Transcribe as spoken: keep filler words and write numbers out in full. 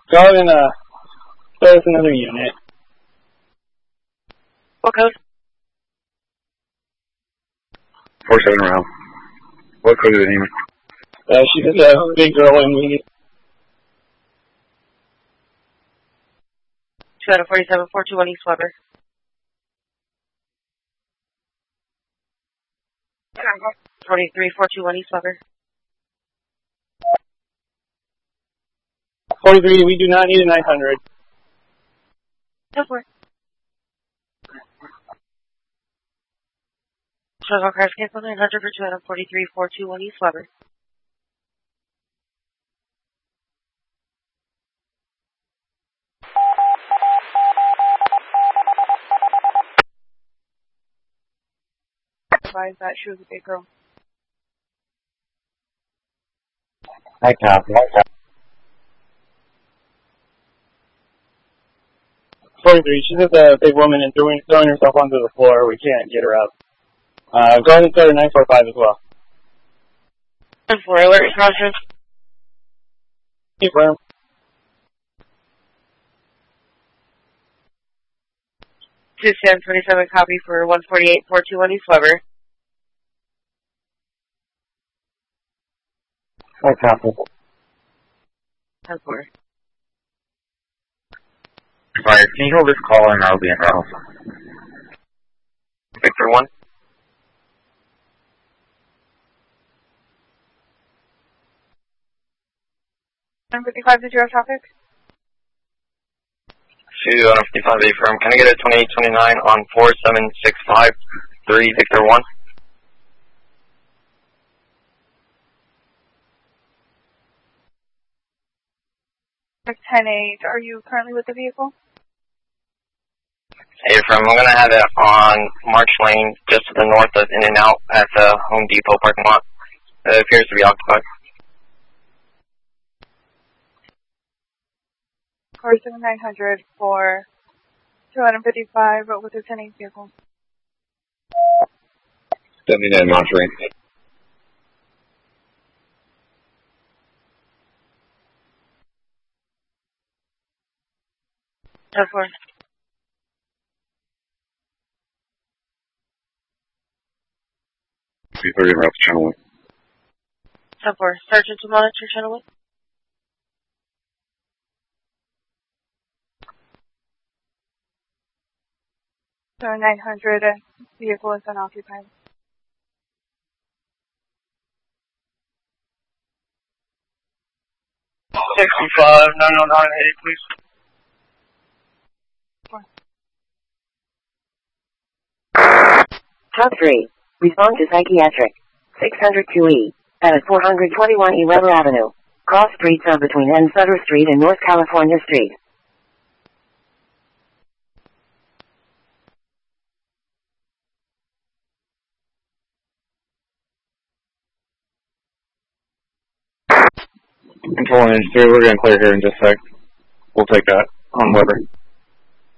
Go ahead and uh, throw us another unit. What code? four seven round. What code is it, Neiman? Uh, she's just a big girl and we need... two out of forty-seven, four two one East Weber. forty-three, four two one East Weber. forty-three, we do not need a nine hundred. Go for it. Chicago Crash cancel nine hundred for two out of forty-three, four two one East Weber. Advise that she was a big girl. I copy. forty-three, she's just a big woman and throwing, throwing herself onto the floor. We can't get her up. Uh, go ahead and throw her nine four five as well. ten four, alert crossers. Confirm. two seven twenty-seven copy for one forty-eight, four two one East Weber. I copy. ten four. Fire, can you hold this call and I'll be in route? Victor one. nine fifty-five to zero traffic. two one fifty-five A firm. Can I get a twenty-eight twenty-nine on four seven six five three Victor one? ten eight, are you currently with the vehicle? Hey firm, I'm gonna have it on March Lane, just to the north of In and Out at the Home Depot parking lot. It appears to be occupied. Car seven nine hundred for two fifty-five with a ten eight vehicle. seventy-nine monitoring. ten four. three thirty route to channel one. ten four. Sergeant to monitor channel one. So nine hundred vehicle is unoccupied. sixty-five nine oh nine eight, please. Top three. Respond to psychiatric. six oh two E. At four twenty-one E Weber Avenue. Cross streets are between N Sutter Street and North California Street. Control engine three, we're gonna clear here in just a sec. We'll take that on Weber.